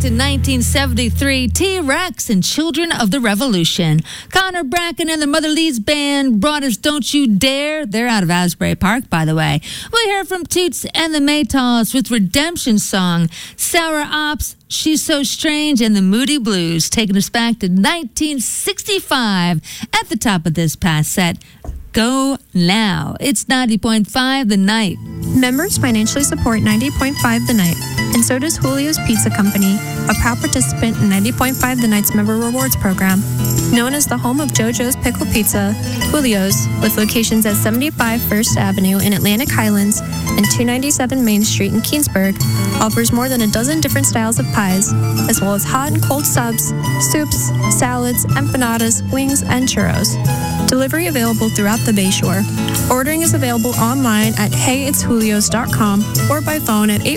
to 1973, T-Rex and Children of the Revolution. Connor Bracken and the Mother Lee's Band brought us Don't You Dare. They're out of Asbury Park, by the way. We heard from Toots and the Maytals with Redemption Song, Sour Ops, She's So Strange, and the Moody Blues, taking us back to 1965 at the top of this past set. Go now. It's 90.5 The Night. Members financially support 90.5 The Night, and so does Julio's Pizza Company, a proud participant in 90.5 The Night's Member Rewards Program. Known as the home of JoJo's Pickle Pizza, Julio's, with locations at 75 First Avenue in Atlantic Highlands and 297 Main Street in Keansburg, offers more than a dozen different styles of pies, as well as hot and cold subs, soups, salads, empanadas, wings, and churros. Delivery available throughout the Bayshore. Ordering is available online at heyitsjulios.com or by phone at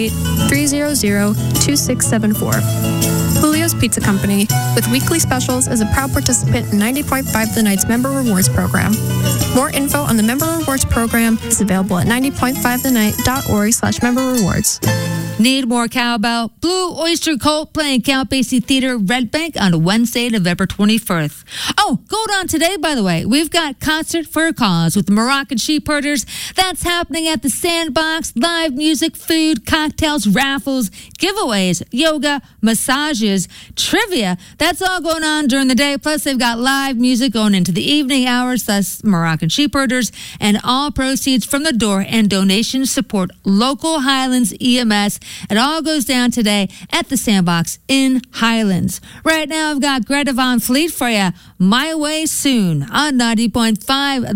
848-300-2674. Julio's Pizza Company, with weekly specials, is a proud participant in 90.5 The Night's Member Rewards Program. More info on the Member Rewards Program is available at 90.5thennight.org/member rewards. Need more cowbell? Blue Oyster Cult playing Count Basie Theater, Red Bank on Wednesday, November 21st. Oh, going on today, by the way. We've got Concert for a Cause with the Moroccan Sheep Herders. That's happening at the Sandbox. Live music, food, cocktails, raffles, giveaways, yoga, massages, trivia. That's all going on during the day. Plus, they've got live music going into the evening hours. That's Moroccan Sheep Herders. And all proceeds from the door and donations support local Highlands EMS. It all goes down today at the Sandbox in Highlands. Right now, I've got Greta Van Fleet for you. My Way Soon on 90.5